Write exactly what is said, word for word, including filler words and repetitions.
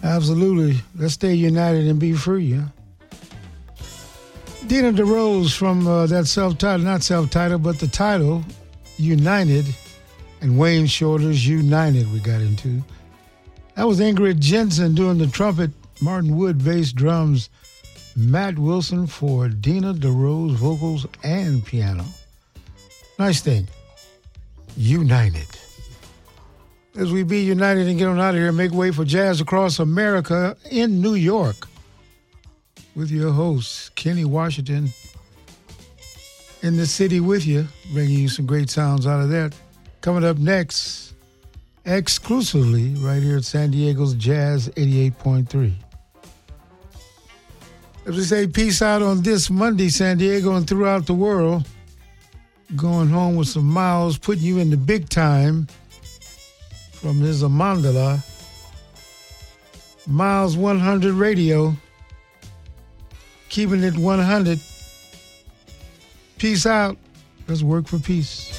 Absolutely. Let's stay united and be free, huh? Dina DeRose from uh, that self-titled, not self-titled, but the title, United, and Wayne Shorter's United we got into. That was Ingrid Jensen doing the trumpet, Martin Wood bass, drums, Matt Wilson for Dina DeRose vocals and piano. Nice thing. United. As we be united and get on out of here, make way for Jazz Across America in New York with your host, Kenny Washington, in the city with you, bringing you some great sounds out of that. Coming up next, exclusively right here at San Diego's Jazz eighty-eight point three. As we say, peace out on this Monday, San Diego, and throughout the world. Going home with some miles, putting you in the big time from his Amandala. Miles one hundred Radio. Keeping it one hundred. Peace out. Let's work for peace.